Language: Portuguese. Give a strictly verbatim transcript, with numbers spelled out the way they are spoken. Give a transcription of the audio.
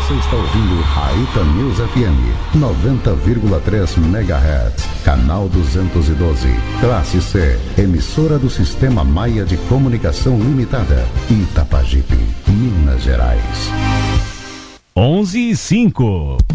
Você está ouvindo Raíta News F M, noventa vírgula três megahertz, canal duzentos e doze, classe C, emissora do Sistema Maia de Comunicação Limitada, Itapajipe, Minas Gerais. onze e cinco.